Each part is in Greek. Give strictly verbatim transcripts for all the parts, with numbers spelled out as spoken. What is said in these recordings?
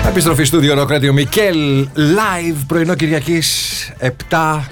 Επιστροφή στο Rock Radio Μικέλ live πρωινό Κυριακής επτά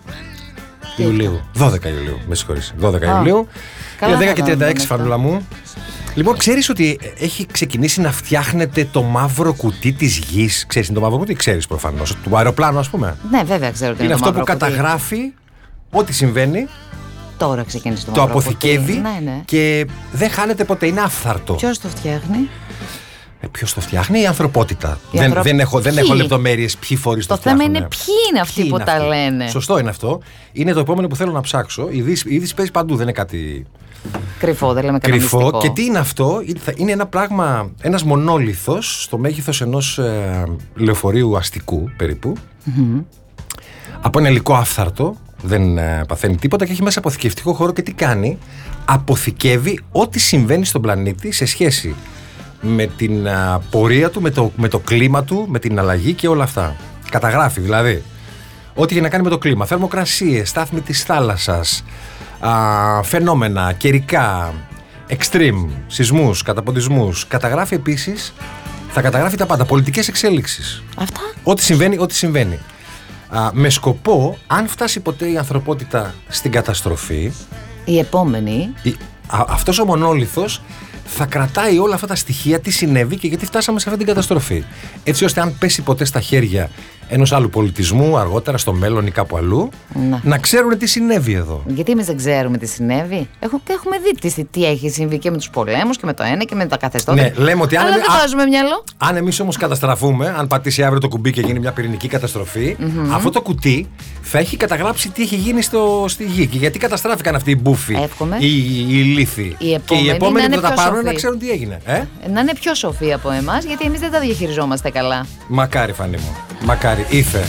Ιουλίου. δώδεκα Ιουλίου, με συγχωρείς. δώδεκα Ιουλίου. Είναι δέκα και τριάντα έξι, φανούλα μου. Λοιπόν, ξέρεις ότι έχει ξεκινήσει να φτιάχνεται το μαύρο κουτί της γης? Ξέρεις είναι το μαύρο κουτί? Ξέρεις προφανώς. Του αεροπλάνου, ας πούμε. Ναι, βέβαια ξέρω ότι είναι, είναι το αυτό που κουτί. καταγράφει ό,τι συμβαίνει. Τώρα ξεκίνησε το, το μαύρο αποθηκεύει κουτί. Ναι, ναι. Και δεν χάνεται ποτέ. Είναι άφθαρτο. Ποιος το φτιάχνει? Ε, ποιος το φτιάχνει? Η ανθρωπότητα. Η δεν, ανθρω... δεν έχω, δεν έχω λεπτομέρειες ποιοι φορείς το, το φτιάχνουν. Το θέμα είναι ποιοι είναι αυτοί ποιοι που είναι τα αυτοί. λένε. Σωστό είναι αυτό. Είναι το επόμενο που θέλω να ψάξω. Η είδηση παίζει παντού, δεν είναι κάτι κρυφό, δεν λέμε κανένα κρυφό. μυστικό. Και τι είναι αυτό? Είναι ένα πράγμα, ένας μονόλιθος στο μέγεθος ενός ε, λεωφορείου αστικού περίπου, mm-hmm. από ένα υλικό άφθαρτο. Δεν ε, παθαίνει τίποτα και έχει μέσα αποθηκευτικό χώρο. Και τι κάνει? Αποθηκεύει ό,τι συμβαίνει στον πλανήτη σε σχέση με την α, πορεία του, με το, με το κλίμα του, με την αλλαγή και όλα αυτά. Καταγράφει δηλαδή ό,τι έχει να κάνει με το κλίμα, θερμοκρασίες, στάθμη της θάλασσας, α, φαινόμενα, καιρικά, extreme, σεισμούς, καταποντισμούς. Καταγράφει επίσης, θα καταγράφει τα πάντα, πολιτικές εξέλιξεις. Αυτά. Ό,τι συμβαίνει, ό,τι συμβαίνει. Α, με σκοπό, αν φτάσει ποτέ η ανθρωπότητα στην καταστροφή, η επόμενη, η, α, αυτός ο μονόλιθος θα κρατάει όλα αυτά τα στοιχεία, τι συνέβη και γιατί φτάσαμε σε αυτή την καταστροφή. Έτσι ώστε αν πέσει ποτέ στα χέρια ενός άλλου πολιτισμού, αργότερα στο μέλλον ή κάπου αλλού, να, να ξέρουν τι συνέβη εδώ. Γιατί εμείς δεν ξέρουμε τι συνέβη. Έχω, έχουμε δει τι, τι έχει συμβεί και με τους πολέμους και με το ένα και με τα καθεστώτα. Ναι, λέμε ότι αν, αλλά εμεί, δεν βάζουμε μυαλό. Αν εμείς όμως καταστραφούμε, αν πατήσει αύριο το κουμπί και γίνει μια πυρηνική καταστροφή, mm-hmm. αυτό το κουτί θα έχει καταγράψει τι έχει γίνει στο, στη γη και γιατί καταστράφηκαν αυτοί οι μπούφοι, οι, οι, οι λύθοι. Και οι επόμενοι που θα τα πάρουν να ξέρουν τι έγινε. Ε? Να είναι πιο σοφοί από εμάς, γιατί εμείς δεν τα διαχειριζόμαστε καλά. Μακάρι, Φανή μου. Μακάρι. Ήθε.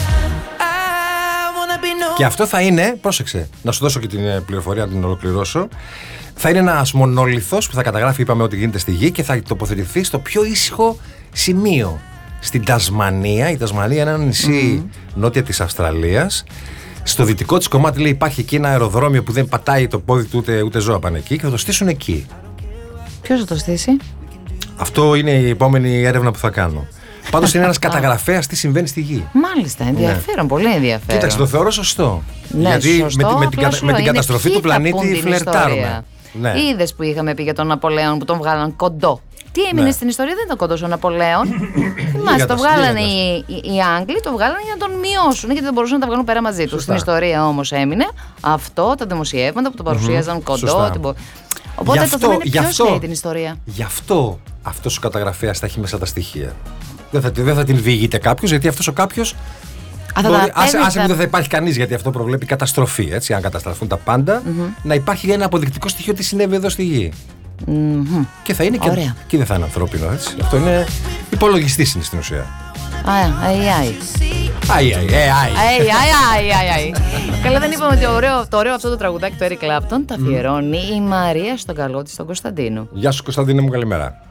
Και αυτό θα είναι, πρόσεξε, να σου δώσω και την πληροφορία να την ολοκληρώσω. Θα είναι ένας μονόλιθος που θα καταγράφει, είπαμε, ό,τι γίνεται στη γη και θα τοποθετηθεί στο πιο ήσυχο σημείο. Στην Τασμανία. Η Τασμανία είναι ένα νησί mm. νότια της Αυστραλίας. Στο δυτικό της κομμάτι, λέει, υπάρχει εκεί ένα αεροδρόμιο που δεν πατάει το πόδι του ούτε, ούτε ζώα πάνε εκεί και θα το στήσουν εκεί. Ποιος θα το στήσει? Αυτό είναι η επόμενη έρευνα που θα κάνω. Πάντως είναι ένας καταγραφέας τι συμβαίνει στη γη. Μάλιστα, ενδιαφέρον, ναι. Πολύ ενδιαφέρον. Κοίταξε, το θεωρώ σωστό. Ναι, γιατί σωστό, με, με, την, κατα, με την καταστροφή του πλανήτη φλερτάρουμε. Ναι. Είδες που είχαμε πει για τον Ναπολέον που τον βγάλαν κοντό. Τι έμεινε ναι. στην ιστορία, δεν ήταν κοντός ο Ναπολέον. Θυμάσαι, το βγάλανε οι, οι, οι Άγγλοι, το βγάλανε για να τον μειώσουν γιατί δεν μπορούσαν να τα βγάλουν πέρα μαζί του. Στην ιστορία όμως έμεινε αυτό, τα δημοσιεύματα που το παρουσίαζαν mm-hmm. κοντό. Την... Οπότε αυτό, το θέμα είναι ποιος λέει την ιστορία. Γι' αυτό αυτός ο καταγραφέας θα έχει μέσα τα στοιχεία. Δεν θα, δεν θα την διηγείται κάποιος, γιατί αυτός ο κάποιος. Άσε που δεν θα υπάρχει κανείς, γιατί αυτό προβλέπει καταστροφή. Έτσι, αν καταστραφούν τα πάντα, mm-hmm. να υπάρχει ένα αποδεικτικό στοιχείο τι συνέβη εδώ στη γη. Mm-hmm. Και θα είναι και, και δεν θα είναι ανθρώπινο. Έτσι. Αυτό είναι υπολογιστής είναι στην ουσία. Αι, αι. Αι, αι. Καλά, δεν είπαμε ότι το ωραίο αυτό το τραγουδάκι του Eric Clapton τα αφιερώνει η Μαρία στον καλό της τον Κωνσταντίνο. Γεια σου, Κωνσταντίνο μου, καλημέρα.